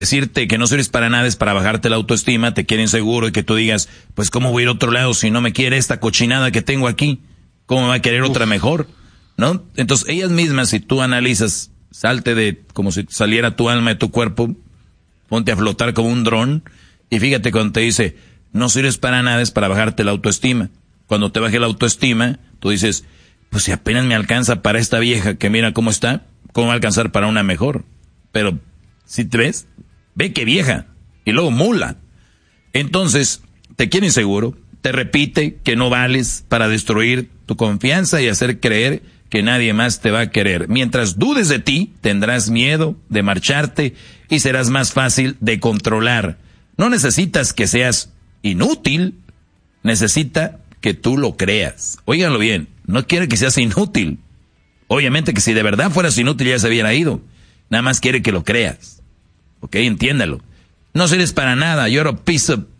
decirte que no sirves para nada es para bajarte la autoestima, te quieren seguro y que tú digas, pues cómo voy a ir a otro lado si no me quiere esta cochinada que tengo aquí, cómo me va a querer otra mejor, ¿no? Entonces ellas mismas, si tú analizas, salte de como si saliera tu alma de tu cuerpo, ponte a flotar como un dron y fíjate cuando te dice, no sirves para nada es para bajarte la autoestima. Cuando te baje la autoestima, tú dices, pues si apenas me alcanza para esta vieja que mira cómo está, ¿cómo va a alcanzar para una mejor? Pero si te ves, ve que vieja y luego mula. Entonces te quiere inseguro, te repite que no vales para destruir tu confianza y hacer creer que nadie más te va a querer. Mientras dudes de ti, tendrás miedo de marcharte y serás más fácil de controlar. No necesitas que seas inútil, necesita que tú lo creas. Óiganlo bien, no quiere que seas inútil. Obviamente que si de verdad fueras inútil ya se hubiera ido. Nada más quiere que lo creas. ¿Ok? Entiéndalo. No sirves para nada. You're a piece of...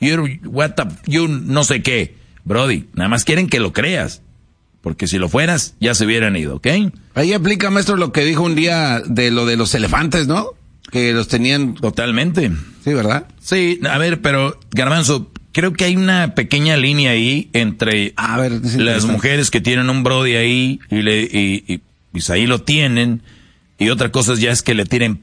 you no sé qué. Brody, nada más quieren que lo creas. Porque si lo fueras, ya se hubieran ido, ¿ok? Ahí aplica, maestro, lo que dijo un día de lo de los elefantes, ¿no? Que los tenían... Totalmente. Sí, ¿verdad? Sí, a ver, pero, Garbanzo, creo que hay una pequeña línea ahí entre las mujeres que tienen un brody ahí y pues ahí lo tienen, y otra cosa ya es que le tiren.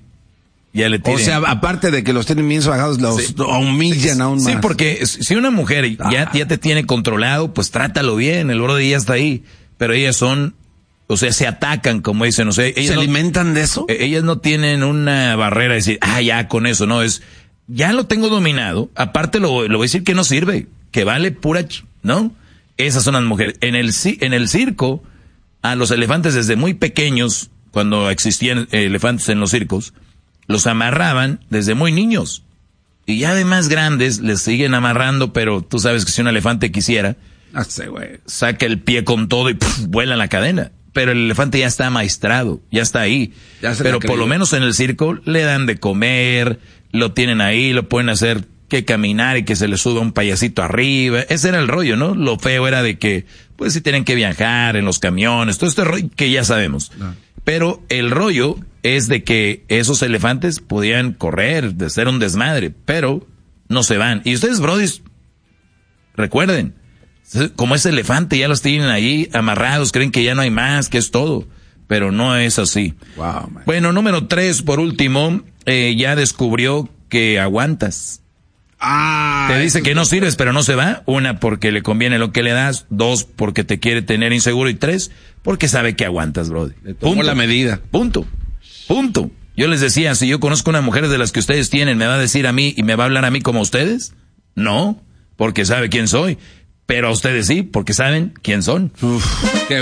O sea, aparte de que los tienen bien bajados, los humillan aún más. Sí, porque si una mujer ya te tiene controlado, pues trátalo bien, el brody ya está ahí. Pero ellas son, o sea, se atacan, como dicen, o sea, ellas ¿se alimentan de eso? Ellas no tienen una barrera de decir, ya con eso, no, ya lo tengo dominado, aparte lo voy a decir que no sirve, que vale pura, ¿no? Esas son las mujeres. En el circo, a los elefantes desde muy pequeños, cuando existían elefantes en los circos, los amarraban desde muy niños. Y ya de más grandes les siguen amarrando, pero tú sabes que si un elefante quisiera, saca el pie con todo y vuela la cadena. Pero el elefante ya está amaestrado, ya está ahí. Pero por lo menos en el circo le dan de comer, lo tienen ahí, lo pueden hacer que caminar y que se le suba un payasito arriba. Ese era el rollo, ¿no? Lo feo era de que, pues si tienen que viajar en los camiones, todo este rollo que ya sabemos. No. Pero el rollo es de que esos elefantes podían correr, de ser un desmadre, pero no se van. Y ustedes, brodis, recuerden, como ese elefante ya los tienen ahí amarrados, creen que ya no hay más, que es todo. Pero no es así. Wow, man. Bueno, número 3, por último, ya descubrió que aguantas. Te dice que no sirves, pero no se va. 1, porque le conviene lo que le das. 2, porque te quiere tener inseguro. Y 3, porque sabe que aguantas, brody. Punto. La medida. Punto. Yo les decía, si yo conozco una mujer de las que ustedes tienen, ¿me va a decir a mí y me va a hablar a mí como ustedes? No, porque sabe quién soy. Pero a ustedes sí, porque saben quién son.